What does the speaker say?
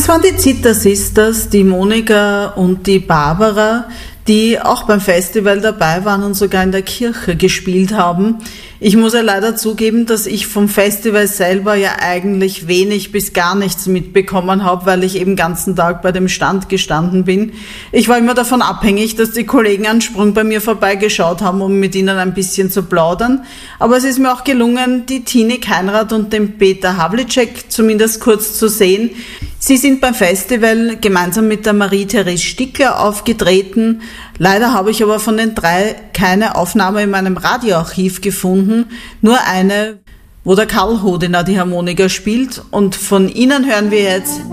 Das waren die Zither Sisters, die Monika und die Barbara, die auch beim Festival dabei waren und sogar in der Kirche gespielt haben. Ich muss ja leider zugeben, dass ich vom Festival selber ja eigentlich wenig bis gar nichts mitbekommen habe, weil ich eben den ganzen Tag bei dem Stand gestanden bin. Ich war immer davon abhängig, dass die Kollegen einen Sprung bei mir vorbeigeschaut haben, um mit ihnen ein bisschen zu plaudern. Aber es ist mir auch gelungen, die Tini Keinrad und den Peter Havlicek zumindest kurz zu sehen. Sie sind beim Festival gemeinsam mit der Marie-Therese Stickler aufgetreten. Leider habe ich aber von den 3 keine Aufnahme in meinem Radioarchiv gefunden, nur eine, wo der Karl Hodener die Harmonika spielt. Und von ihnen hören wir jetzt